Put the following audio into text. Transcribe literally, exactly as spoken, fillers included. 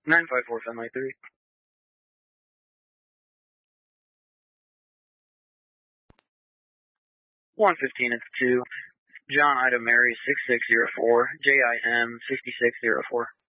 nine five four Fenway three. one fifteen at the two. John Ida Mary six six zero four. J I M six six zero four.